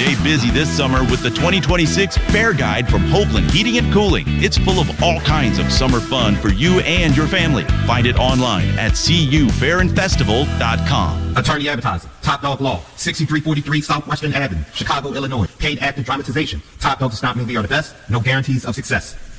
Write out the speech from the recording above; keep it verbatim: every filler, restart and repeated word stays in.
Stay busy this summer with the twenty twenty-six Fair Guide from Hopeland Heating and Cooling. It's full of all kinds of summer fun for you and your family. Find it online at c u fair and festival dot com. Attorney Advertising, Top Dog Law, sixty-three forty-three Southwestern Avenue, Chicago, Illinois. Paid active dramatization. Top Dog does not mean we are the best. No guarantees of success.